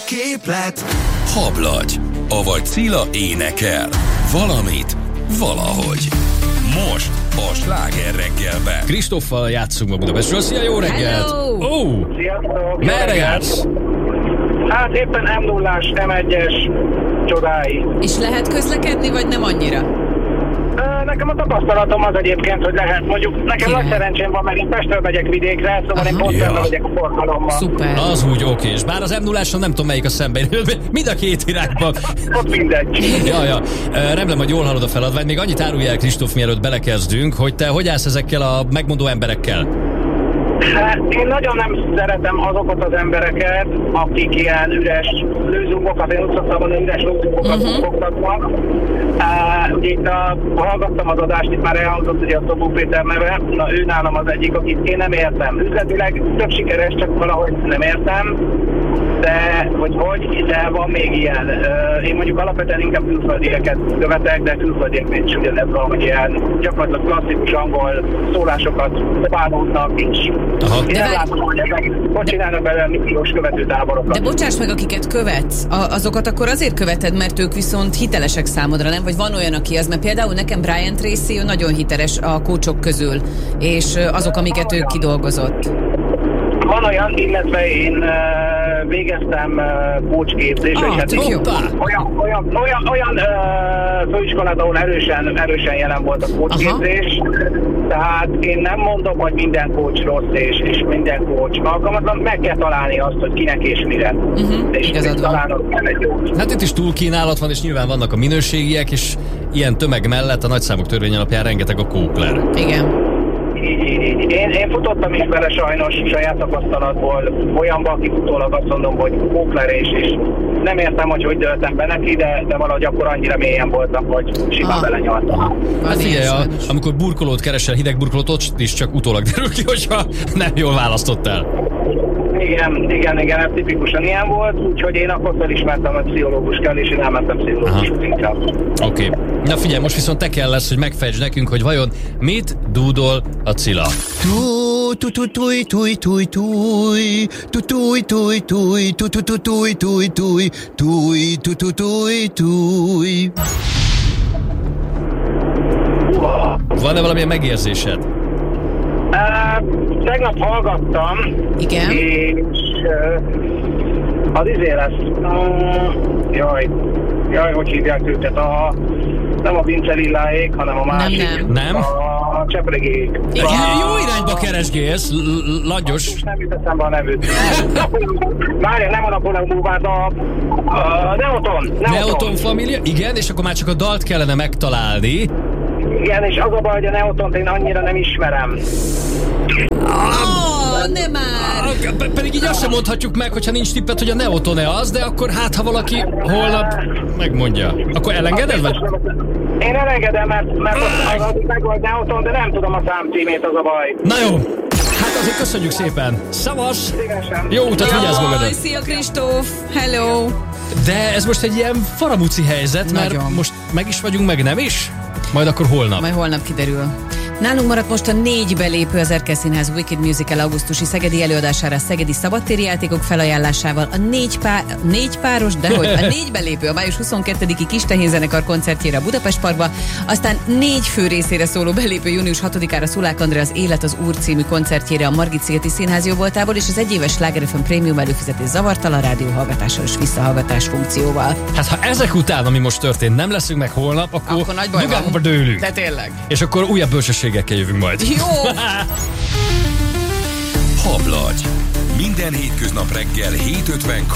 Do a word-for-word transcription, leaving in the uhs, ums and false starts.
képlet. Hablagy, avagy Cilla énekel. Valamit, valahogy. Most a Sláger reggelben. Kristóffal játszunk ma Budapestről. Szia, jó reggelt! Hello! Oh, Sziasztok! merre jársz? Hát éppen em nullás, em egyes csodái. És lehet közlekedni, vagy nem annyira? Ö, Nekem a tapasztalatom az egyébként, hogy lehet. Mondjuk nekem Király. nagy szerencsém van, mert én Pestről megyek vidékre, szóval Aha. én pont Ja. szemben megyek a forgalommal. Szuper. Az úgy oké, és bár az em nulláson nem tudom melyik a szemben. Mind a két irányban. Ott mindegy. Ja, ja. Remélem, hogy jól hallod a feladványt. Még annyit árulj el, Kristóf, mielőtt belekezdünk, hogy te hogy állsz ezekkel a megmondó emberekkel? Hát én nagyon nem szeretem azokat az embereket, akik ilyen üres lőzungokat, én úgy szoktam mondani, üres lőzungokat uh-huh. fogtatnak. Uh, ugye itt a, hallgattam az adást, itt már elhangzott ugye a Szobó Péter neve, na ő nálam az egyik, akit én nem értem. Üzletileg tök sikeres, csak valahogy nem értem, de hogy hogy, de van még ilyen. Uh, én mondjuk alapvetően inkább külföldieket követek, de külföldiek is ugyanez van, hogy ilyen gyakorlatilag klasszikus angol szólásokat próbálódnak, és Aha. én nem látom, hogy ezek hogy csinálnak belőle milliós követőtáborokat. De bocsáss meg, akiket követsz, a- azokat akkor azért követed, mert ők viszont hitelesek számodra, nem? Vagy van olyan, aki az, mert például nekem Brian Tracy, ő nagyon hiteles a kócsok közül, és ö, azok, amiket ő kidolgozott. Van olyan, illetve én uh, végeztem uh, coachképzést, Ah, és hát tök jó. olyan, olyan, olyan, olyan uh, főiskolát, ahol erősen, erősen jelen volt a coachképzés, tehát én nem mondom, hogy minden coach rossz és, és minden coach alkalmatlan, meg kell találni azt, hogy kinek és mire. Uh-huh, és igazad van. találnod kell egy jót. Hát itt is túlkínálat van, és nyilván vannak a minőségiek, és ilyen tömeg mellett a nagyszámok törvény alapján rengeteg a kókler. Igen. Így, így, így. Én, én futottam is vele sajnos saját tapasztalatból olyanba, akik utólag azt mondom, hogy kóklerés is. Nem értem, hogy hogy döltem be neki, de, de valahogy akkor annyira mélyen voltam, hogy simán Ah. belenyaltam. Van Hát ilyen figyelj, a, sajnos. amikor burkolót keresel, hideg burkolót, ott is csak utólag derül ki, hogyha nem jól választottál. Igen, igen, igen, ez tipikusan ilyen volt, úgyhogy én akkor felismertem, hogy pszichológus kell, és én elmentem pszichológushoz inkább. Oké. Okay. Na figyelj, most viszont te kell lesz, hogy megfejtsd nekünk, hogy vajon mit dúdol a Cilla. Túj, túj, túj, túj, túj, túj, túj, túj, túj, túj, túj, túj, túj, túj, túj, túj, túj, túj, túj, túj. Van-e valamilyen megérzésed? Uh, tegnap hallgattam, Igen. és uh, az izé lesz. Uh, jaj, jaj, hogy hívják őket? A, nem a Vince Lilláék, hanem a másik. nem. Nem? A Cseprégék. Igen, jó irányba keresgélsz, l- l- lagyos. És nem jut eszembe a nevük. Várja, nem a Napóleon Boulevard, a, a Neoton. Neoton Família? Igen, és akkor már csak a dalt kellene megtalálni. Igen, és az a baj, hogy a Neotont én annyira nem ismerem. Oh, nem már! Ah, pe- Pedig így azt sem mondhatjuk meg, hogyha nincs tippet, hogy a Neoton-e az, de akkor hát, ha valaki holnap megmondja. Akkor elengeded, vagy? Én elengedem, mert, mert az, az meg volt Neoton, de nem tudom a számcímét, az a baj. Na jó, hát azért köszönjük szépen. Szavas! Szívesen. Jó utat, vigyázz Jaj, magadra! szia Kristóf! Hello! De ez most egy ilyen faramúci helyzet, mert Nagyon. most meg is vagyunk, meg nem is? Majd akkor holnap. Majd holnap kiderül. Nálunk maradt most a négy belépő az Erkel Színház Wicked Musical augusztusi szegedi előadására szegedi szabadtéri játékok felajánlásával, a négy, pá- négy páros, de hogy a négy belépő a május huszonkettediki Kistehén zenekar koncertjére a Budapest Parkba, aztán négy fő részére szóló belépő június hatodikára Szulák Andrea az Élet az Úr című koncertjére a Margit-szigeti Színház jóvoltából, és az egyéves Sláger ef em Prémium előfizetés zavartalan rádióhallgatással és visszahallgatás funkcióval. Hát ha ezek után, ami most történt, nem leszünk meg holnap, akkor, Akkor nagy baj van. dugába dőlünk. De tényleg. És akkor újabb bölcsességekkel jövünk majd. Jó! Hablagy. Minden hétköznap reggel hét ötvenkor